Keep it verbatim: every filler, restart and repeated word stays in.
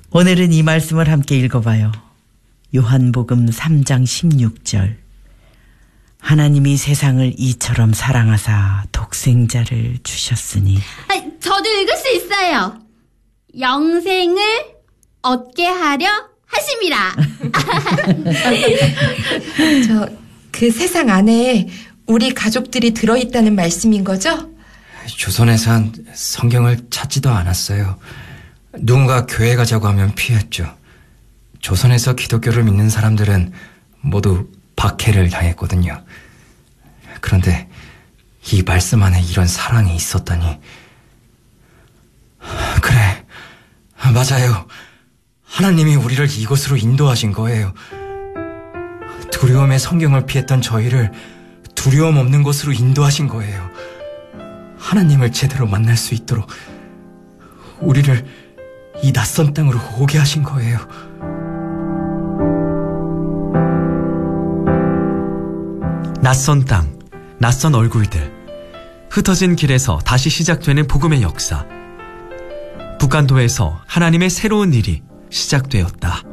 오늘은 이 말씀을 함께 읽어봐요. 요한복음 삼 장 십육 절. 하나님이 세상을 이처럼 사랑하사 독생자를 주셨으니. 아, 저도 읽을 수 있어요. 영생을 얻게 하려 하심이라. 저, 그 세상 안에 우리 가족들이 들어있다는 말씀인 거죠? 조선에선 성경을 찾지도 않았어요. 누군가 교회 가자고 하면 피했죠. 조선에서 기독교를 믿는 사람들은 모두 박해를 당했거든요. 그런데 이 말씀 안에 이런 사랑이 있었다니. 그래, 맞아요. 하나님이 우리를 이곳으로 인도하신 거예요. 두려움에 성경을 피했던 저희를 두려움 없는 곳으로 인도하신 거예요. 하나님을 제대로 만날 수 있도록 우리를 이 낯선 땅으로 오게 하신 거예요. 낯선 땅, 낯선 얼굴들, 흩어진 길에서 다시 시작되는 복음의 역사. 북한도에서 하나님의 새로운 일이 시작되었다.